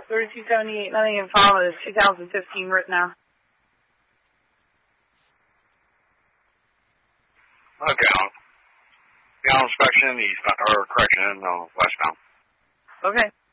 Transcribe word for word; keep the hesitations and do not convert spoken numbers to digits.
thirty-two seventy-eight, nothing in file is two thousand fifteen written now. Okay, I'll be on inspection eastbound, or correction, no, westbound. Okay.